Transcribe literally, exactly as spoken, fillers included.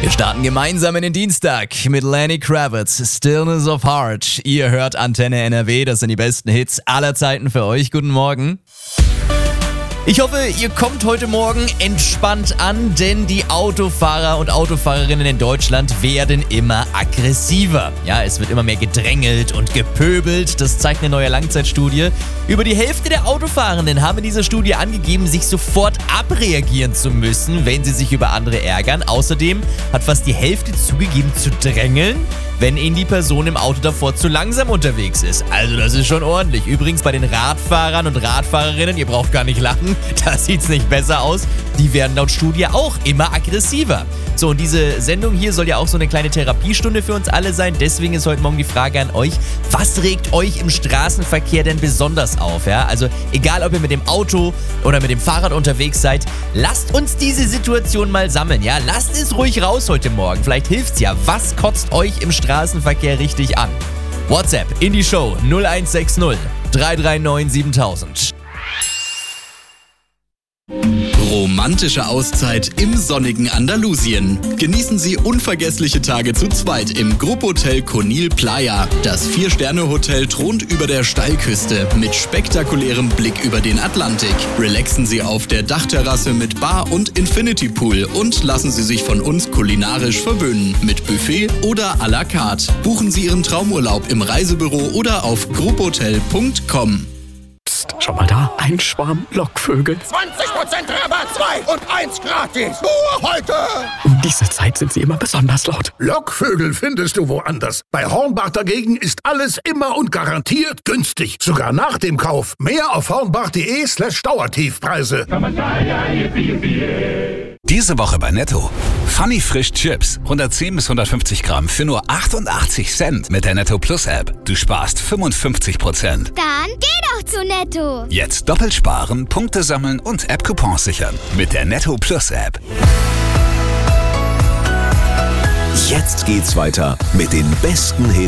Wir starten gemeinsam in den Dienstag mit Lenny Kravitz, Stillness of Heart. Ihr hört Antenne N R W, das sind die besten Hits aller Zeiten für euch. Guten Morgen. Ich hoffe, ihr kommt heute Morgen entspannt an, denn die Autofahrer und Autofahrerinnen in Deutschland werden immer aggressiver. Ja, es wird immer mehr gedrängelt und gepöbelt, das zeigt eine neue Langzeitstudie. Über die Hälfte der Autofahrenden haben in dieser Studie angegeben, sich sofort abreagieren zu müssen, wenn sie sich über andere ärgern. Außerdem hat fast die Hälfte zugegeben zu drängeln, wenn ihnen die Person im Auto davor zu langsam unterwegs ist. Also das ist schon ordentlich. Übrigens bei den Radfahrern und Radfahrerinnen, ihr braucht gar nicht lachen, da sieht's nicht besser aus. Die werden laut Studie auch immer aggressiver. So, und diese Sendung hier soll ja auch so eine kleine Therapiestunde für uns alle sein. Deswegen ist heute Morgen die Frage an euch, was regt euch im Straßenverkehr denn besonders auf? Ja? Also egal, ob ihr mit dem Auto oder mit dem Fahrrad unterwegs seid, lasst uns diese Situation mal sammeln. Ja? Lasst es ruhig raus heute Morgen. Vielleicht hilft's ja. Was kotzt euch im Straßenverkehr richtig an? WhatsApp in die Show null eins sechs null drei drei neun siebentausend. Romantische Auszeit im sonnigen Andalusien. Genießen Sie unvergessliche Tage zu zweit im Gruppotel Conil Playa. Das Vier-Sterne-Hotel thront über der Steilküste mit spektakulärem Blick über den Atlantik. Relaxen Sie auf der Dachterrasse mit Bar und Infinity Pool und lassen Sie sich von uns kulinarisch verwöhnen mit Buffet oder à la carte. Buchen Sie Ihren Traumurlaub im Reisebüro oder auf gruppotel punkt com. Schau mal da, ein Schwarm Lockvögel. zwanzig Prozent Rabatt, zwei und eins gratis. Nur heute. Um diese Zeit sind sie immer besonders laut. Lockvögel findest du woanders. Bei Hornbach dagegen ist alles immer und garantiert günstig. Sogar nach dem Kauf. Mehr auf hornbach.de slash Dauertiefpreise. Diese Woche bei Netto. Funny Frisch Chips. hundertzehn bis hundertfünfzig Gramm für nur achtundachtzig Cent mit der Netto Plus App. Du sparst fünfundfünfzig Prozent. Dann geh doch zu Netto. Jetzt doppelt sparen, Punkte sammeln und App-Coupons sichern. Mit der Netto Plus App. Jetzt geht's weiter mit den besten Hits